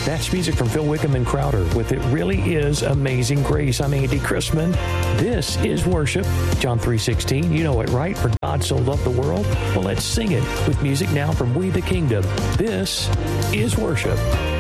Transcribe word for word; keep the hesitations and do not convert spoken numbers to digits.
That's music from Phil Wickham and Crowder with It Really Is Amazing Grace. I'm Andy Christman. This is worship. John three sixteen, you know it, right? For God so loved the world. Well, let's sing it with music now from We the Kingdom. This is worship.